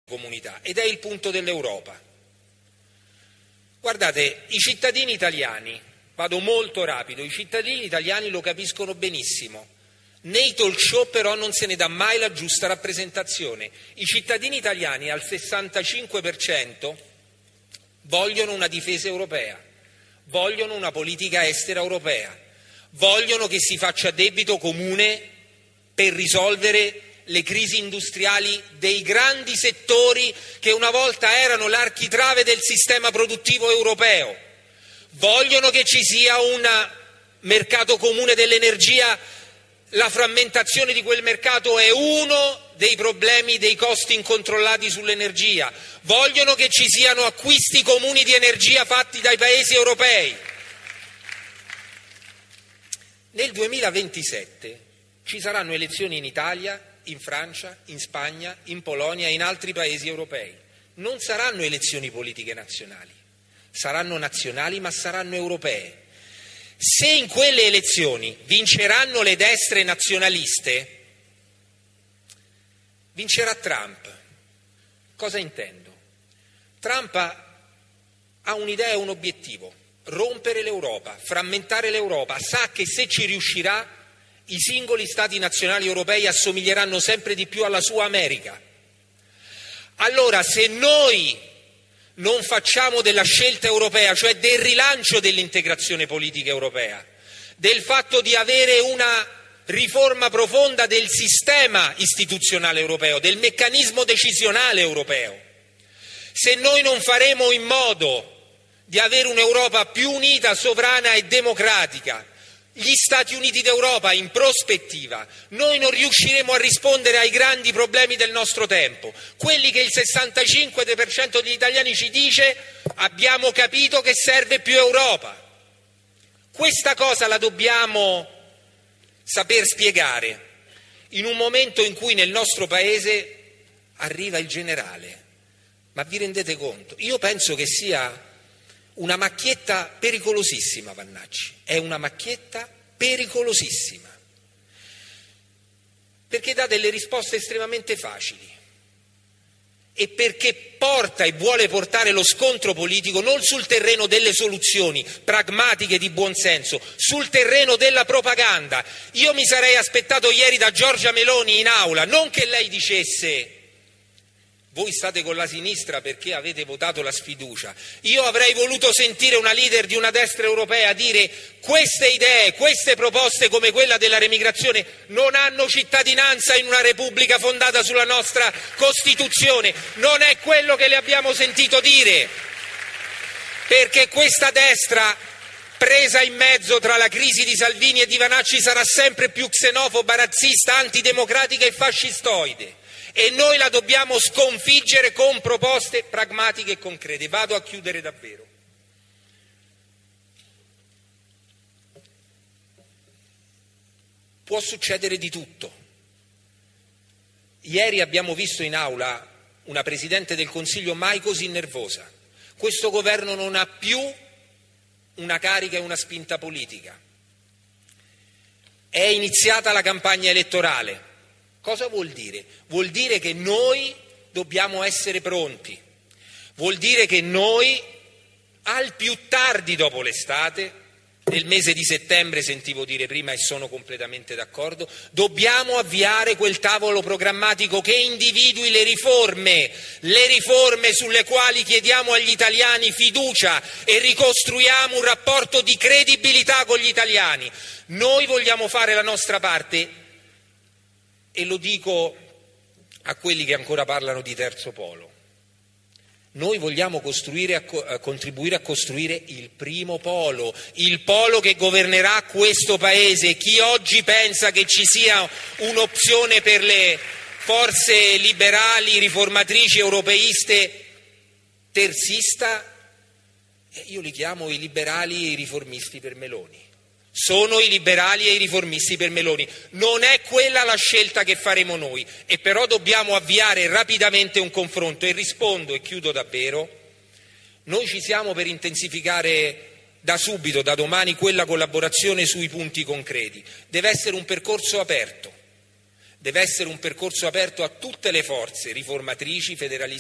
comunità, ed è il punto dell'Europa. Guardate, i cittadini italiani, vado molto rapido, i cittadini italiani lo capiscono benissimo. Nei talk show però non se ne dà mai la giusta rappresentazione. I cittadini italiani al 65% vogliono una difesa europea, vogliono una politica estera europea, vogliono che si faccia debito comune per risolvere le crisi industriali dei grandi settori che una volta erano l'architrave del sistema produttivo europeo. Vogliono che ci sia un mercato comune dell'energia. La frammentazione di quel mercato è uno dei problemi dei costi incontrollati sull'energia. Vogliono che ci siano acquisti comuni di energia fatti dai paesi europei. Nel 2027 ci saranno elezioni in Italia, in Francia, in Spagna, in Polonia e in altri paesi europei. Non saranno elezioni politiche nazionali, saranno nazionali ma saranno europee. Se in quelle elezioni vinceranno le destre nazionaliste, vincerà Trump. Cosa intendo? Trump ha un'idea e un obiettivo: rompere l'Europa, frammentare l'Europa. Sa che se ci riuscirà, i singoli stati nazionali europei assomiglieranno sempre di più alla sua America. Allora, se noi non facciamo della scelta europea, cioè del rilancio dell'integrazione politica europea, del fatto di avere una riforma profonda del sistema istituzionale europeo, del meccanismo decisionale europeo, se noi non faremo in modo di avere un'Europa più unita, sovrana e democratica, gli Stati Uniti d'Europa in prospettiva, noi non riusciremo a rispondere ai grandi problemi del nostro tempo, quelli che il 65% degli italiani ci dice: abbiamo capito che serve più Europa. Questa cosa la dobbiamo saper spiegare in un momento in cui nel nostro paese arriva il generale. Ma vi rendete conto? Io penso che sia una macchietta pericolosissima, Vannacci, è una macchietta pericolosissima, perché dà delle risposte estremamente facili e perché porta e vuole portare lo scontro politico non sul terreno delle soluzioni pragmatiche di buonsenso, sul terreno della propaganda. Io mi sarei aspettato ieri da Giorgia Meloni in aula non che lei dicesse: voi state con la sinistra perché avete votato la sfiducia. Io avrei voluto sentire una leader di una destra europea dire: queste idee, queste proposte come quella della remigrazione non hanno cittadinanza in una repubblica fondata sulla nostra Costituzione. Non è quello che le abbiamo sentito dire, perché questa destra presa in mezzo tra la crisi di Salvini e di Vannacci sarà sempre più xenofoba, razzista, antidemocratica e fascistoide. E noi la dobbiamo sconfiggere con proposte pragmatiche e concrete. Vado a chiudere davvero. Può succedere di tutto. Ieri abbiamo visto in aula una Presidente del Consiglio mai così nervosa. Questo governo non ha più una carica e una spinta politica. È iniziata la campagna elettorale. Cosa vuol dire? Vuol dire che noi dobbiamo essere pronti, vuol dire che noi al più tardi dopo l'estate, nel mese di settembre sentivo dire prima e sono completamente d'accordo, dobbiamo avviare quel tavolo programmatico che individui le riforme sulle quali chiediamo agli italiani fiducia e ricostruiamo un rapporto di credibilità con gli italiani. Noi vogliamo fare la nostra parte. E lo dico a quelli che ancora parlano di terzo polo. Noi vogliamo contribuire a costruire il primo polo, il polo che governerà questo Paese. Chi oggi pensa che ci sia un'opzione per le forze liberali, riformatrici, europeiste, terzista, io li chiamo i liberali e i riformisti per Meloni. Sono i liberali e i riformisti per Meloni. Non è quella la scelta che faremo noi, e però dobbiamo avviare rapidamente un confronto. E rispondo e chiudo davvero: noi ci siamo per intensificare da subito, da domani, quella collaborazione sui punti concreti. Deve essere un percorso aperto a tutte le forze riformatrici, federaliste